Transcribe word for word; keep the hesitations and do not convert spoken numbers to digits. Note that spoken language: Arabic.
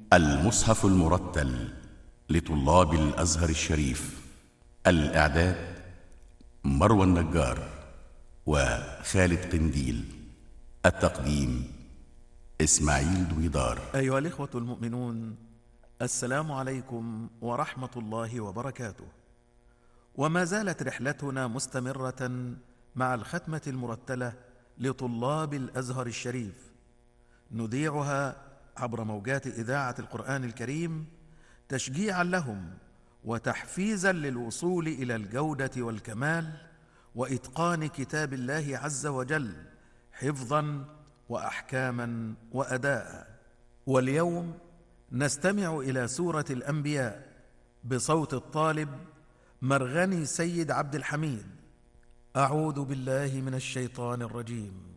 المصحف المرتل لطلاب الأزهر الشريف. الإعداد مروى النجار وخالد قنديل. التقديم إسماعيل دويدار. أيها الإخوة المؤمنون، السلام عليكم ورحمة الله وبركاته. وما زالت رحلتنا مستمرة مع الختمة المرتلة لطلاب الأزهر الشريف، نذيعها عبر موجات إذاعة القرآن الكريم تشجيعا لهم وتحفيزا للوصول إلى الجودة والكمال وإتقان كتاب الله عز وجل حفظا وأحكاما وأداء. واليوم نستمع إلى سورة الأنبياء بصوت الطالب مرغني سيد عبد الحميد. أعوذ بالله من الشيطان الرجيم.